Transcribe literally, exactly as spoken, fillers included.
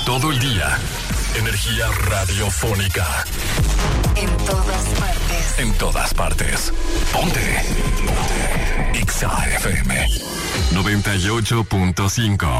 todo el día. Energía radiofónica. En todas partes. En todas partes. Ponte. Ponte. X A F M noventa y ocho punto cinco.